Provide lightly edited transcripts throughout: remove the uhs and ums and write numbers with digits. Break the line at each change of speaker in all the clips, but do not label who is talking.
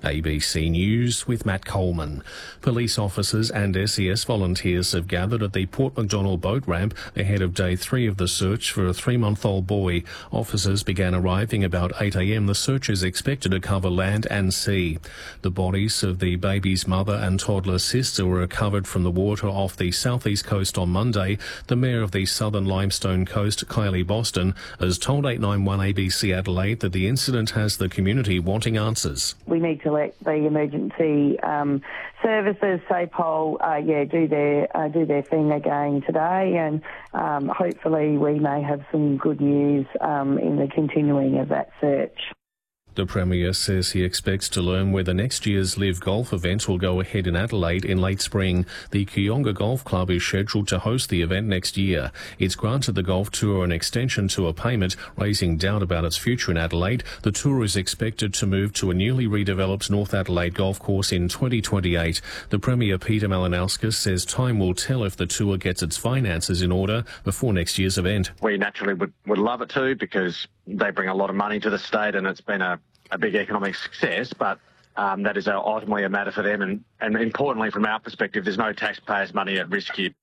ABC News with Matt Coleman. Police officers and SES volunteers have gathered at the Port Macdonald boat ramp ahead of day 3 of the search for a 3-month-old boy. Officers began arriving about 8 a.m. The search is expected to cover land and sea. The bodies of the baby's mother and toddler sister were recovered from the water off the southeast coast on Monday. The Mayor of the Southern Limestone Coast, Kylie Boston, has told 891 ABC Adelaide that the incident has the community wanting answers.
We need to let the emergency services, SAPOL, do their thing again today, and hopefully we may have some good news in the continuing of that search.
The Premier says he expects to learn whether next year's Live Golf event will go ahead in Adelaide in late spring. The Kooyonga Golf Club is scheduled to host the event next year. It's granted the golf tour an extension to a payment, raising doubt about its future in Adelaide. The tour is expected to move to a newly redeveloped North Adelaide golf course in 2028. The Premier, Peter Malinauskas, says time will tell if the tour gets its finances in order before next year's event.
We naturally would love it too, because they bring a lot of money to the state and it's been a big economic success, but that is ultimately a matter for them. And importantly, from our perspective, there's no taxpayers' money at risk here.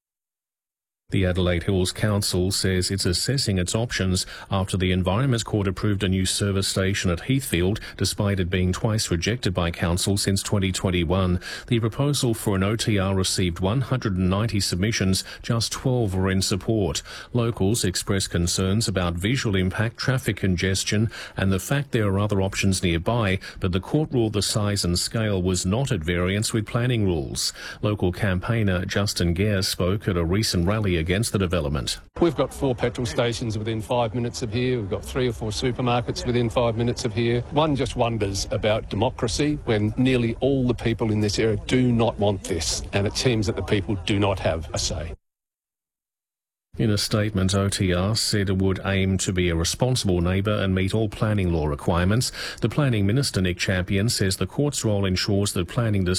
The Adelaide Hills Council says it's assessing its options after the Environment Court approved a new service station at Heathfield, despite it being twice rejected by Council since 2021. The proposal for an OTR received 190 submissions, just 12 were in support. Locals expressed concerns about visual impact, traffic congestion and the fact there are other options nearby, but the court ruled the size and scale was not at variance with planning rules. Local campaigner Justin Gare spoke at a recent rally against the development.
We've got 4 petrol stations within 5 minutes of here. We've got 3 or 4 supermarkets within 5 minutes of here. One just wonders about democracy when nearly all the people in this area do not want this, and it seems that the people do not have a say.
In a statement, OTR said it would aim to be a responsible neighbour and meet all planning law requirements. The Planning Minister, Nick Champion, says the court's role ensures that planning